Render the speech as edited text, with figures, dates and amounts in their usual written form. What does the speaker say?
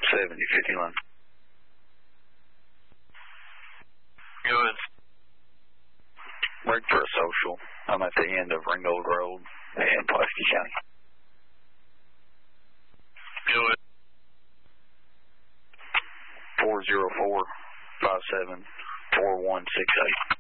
7051. Good. Break for a social. I'm at the end of Ringgold Road in Pulaski County. Good. 404-57-4168.